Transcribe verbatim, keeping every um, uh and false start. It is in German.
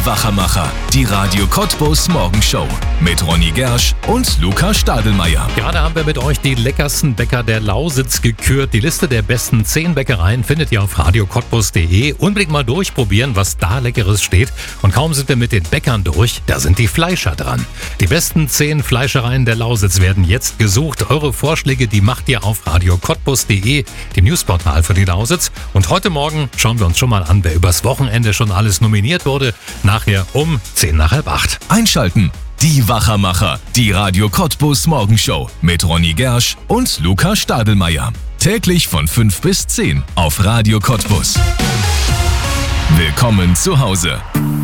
Die Wachermacher, die Radio Cottbus Morgenshow mit Ronny Gersch und Luca Stadelmeier. Gerade haben wir mit euch die leckersten Bäcker der Lausitz gekürt. Die Liste der besten zehn Bäckereien findet ihr auf radio cottbus punkt de. Unbedingt mal durchprobieren, was da Leckeres steht. Und kaum sind wir mit den Bäckern durch, da sind die Fleischer dran. Die besten zehn Fleischereien der Lausitz werden jetzt gesucht. Eure Vorschläge, die macht ihr auf radio cottbus punkt de, dem Newsportal für die Lausitz. Und heute Morgen schauen wir uns schon mal an, wer übers Wochenende schon alles nominiert wurde. Nachher um zehn nach halb acht. Einschalten. Die Wachermacher, die Radio Cottbus Morgenshow mit Ronny Gersch und Luca Stadelmeier. Täglich von fünf bis zehn auf Radio Cottbus. Willkommen zu Hause.